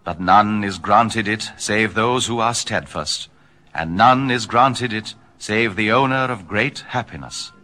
But none is granted it save those who are steadfast, and none is granted it save the owner of great happiness.